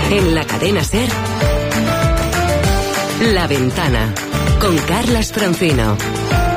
En la cadena SER, La Ventana, con Carlas Francino.